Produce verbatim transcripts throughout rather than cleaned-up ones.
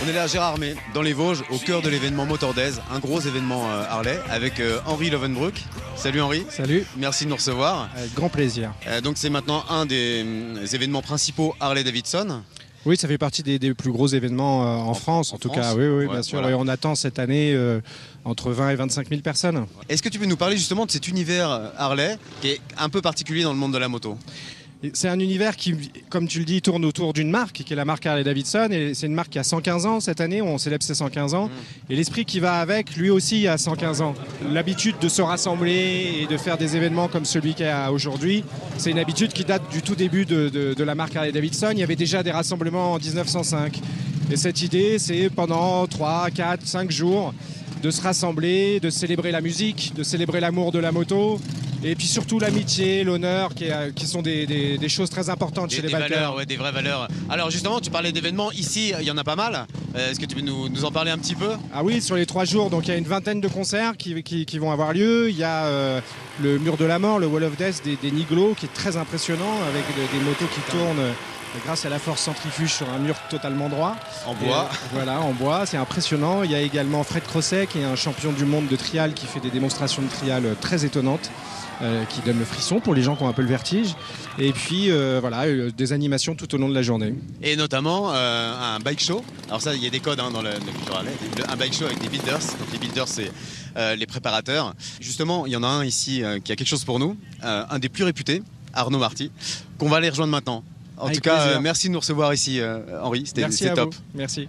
On est là à Gérardmer, dans les Vosges, au cœur de l'événement Motor Days, un gros événement euh, Harley avec euh, Henri Lovenbroek. Salut Henri. Salut. Merci de nous recevoir. Avec grand plaisir. Euh, donc c'est maintenant un des euh, événements principaux Harley-Davidson. Oui, ça fait partie des, des plus gros événements euh, en, en France, en, en tout France. cas. Oui, oui, ouais, bien sûr. Voilà. Et on attend cette année euh, entre vingt et vingt-cinq mille personnes. Est-ce que tu peux nous parler justement de cet univers Harley qui est un peu particulier dans le monde de la moto ? C'est un univers qui, comme tu le dis, tourne autour d'une marque, qui est la marque Harley-Davidson. Et c'est une marque qui a cent quinze ans cette année, on célèbre ses cent quinze ans. Mmh. Et l'esprit qui va avec, lui aussi, a cent quinze ans. L'habitude de se rassembler et de faire des événements comme celui qu'il y a aujourd'hui, c'est une habitude qui date du tout début de, de, de la marque Harley-Davidson. Il y avait déjà des rassemblements en dix-neuf cent cinq. Et cette idée, c'est pendant trois, quatre, cinq jours de se rassembler, de célébrer la musique, de célébrer l'amour de la moto, et puis surtout l'amitié, l'honneur, qui, est, qui sont des, des, des choses très importantes des, chez les des bikers. Valeurs, ouais, des vraies valeurs. Alors justement, tu parlais d'événements, ici il y en a pas mal. Euh, Est-ce que tu peux nous, nous en parler un petit peu ? Ah oui, sur les trois jours, donc il y a une vingtaine de concerts qui, qui, qui vont avoir lieu. Il y a euh, le mur de la mort, le Wall of Death des, des Niglo, qui est très impressionnant, avec des, des motos qui tournent grâce à la force centrifuge sur un mur totalement droit. En bois. Et, voilà, en bois, c'est impressionnant. Il y a également Fred Crosset, qui est un champion du monde de trial, qui fait des démonstrations de trial très étonnantes, euh, qui donne le frisson pour les gens qui ont un peu le vertige. Et puis, euh, voilà, euh, des animations tout au long de la journée. Et notamment euh, un bike show. Alors ça, il y a des codes hein, dans le, le culture Harley. Un bike show avec des builders. Donc les builders, c'est euh, les préparateurs. Justement, il y en a un ici euh, qui a quelque chose pour nous. Euh, un des plus réputés, Arnaud Marty, qu'on va aller rejoindre maintenant. En Avec tout cas, euh, plaisir. merci de nous recevoir ici, euh, Henri. C'était top. Vous. Merci.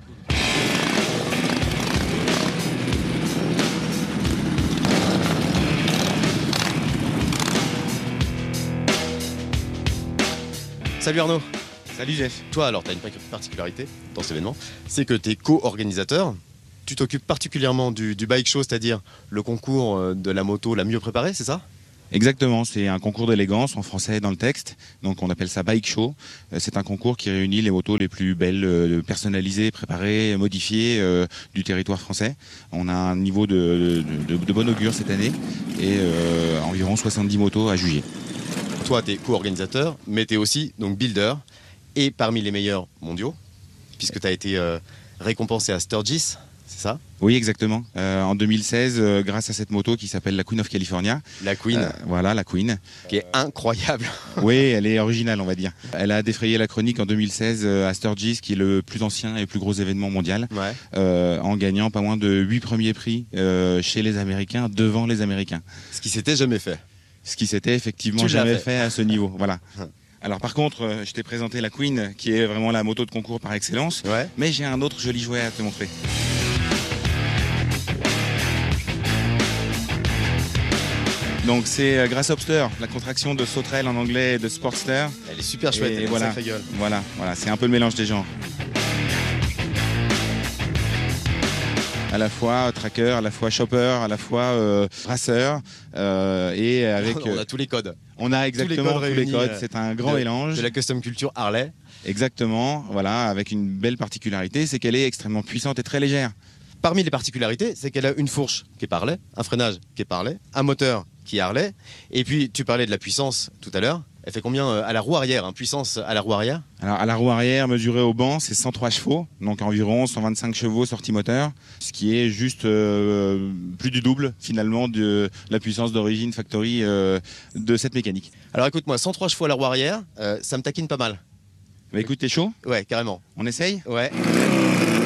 Salut Arnaud. Salut Jeff. Toi, alors, tu as une particularité dans cet événement, c'est que tu es co-organisateur. Tu t'occupes particulièrement du, du bike show, c'est-à-dire le concours de la moto la mieux préparée, c'est ça ? Exactement, c'est un concours d'élégance en français dans le texte, donc on appelle ça Bike Show. C'est un concours qui réunit les motos les plus belles, personnalisées, préparées, modifiées euh, du territoire français. On a un niveau de, de, de, de bon augure cette année et euh, environ soixante-dix motos à juger. Toi, tu es co-organisateur, mais tu es aussi donc builder et parmi les meilleurs mondiaux, puisque tu as été euh, récompensé à Sturgis. C'est ça ? Oui, exactement. Euh, en deux mille seize, euh, grâce à cette moto qui s'appelle la Queen of California. La Queen. Euh, voilà, la Queen. Qui est incroyable. Oui, elle est originale, on va dire. Elle a défrayé la chronique en deux mille seize euh, à Sturgis, qui est le plus ancien et le plus gros événement mondial, ouais. euh, en gagnant pas moins de huit premiers prix euh, chez les Américains, devant les Américains. Ce qui s'était jamais fait. Ce qui s'était effectivement jamais fait. fait à ce niveau. Voilà. Alors par contre, euh, je t'ai présenté la Queen, qui est vraiment la moto de concours par excellence, ouais. mais j'ai un autre joli jouet à te montrer. Donc c'est Grasshopster, la contraction de sauterelle en anglais et de Sportster. Elle est super chouette, et elle a voilà, une sacrée gueule. Voilà, voilà, c'est un peu le mélange des genres. À la fois tracker, à la fois shopper, à la fois euh, racer, euh, et avec... On a tous les codes. On a exactement tous les codes, tous les codes. C'est un grand de, mélange. De la custom culture Harley. Exactement, voilà, avec une belle particularité, c'est qu'elle est extrêmement puissante et très légère. Parmi les particularités, c'est qu'elle a une fourche qui est par Harley, un freinage qui est par Harley, un moteur qui est Harley, et puis tu parlais de la puissance tout à l'heure. Elle fait combien à la roue arrière, hein, puissance à la roue arrière ? Alors à la roue arrière, mesurée au banc, c'est cent trois chevaux, donc environ cent vingt-cinq chevaux sortie moteur, ce qui est juste euh, plus du double finalement de la puissance d'origine factory euh, de cette mécanique. Alors écoute-moi, cent trois chevaux à la roue arrière, euh, ça me taquine pas mal. Bah écoute, t'es chaud ? Ouais, carrément. On essaye ? Ouais.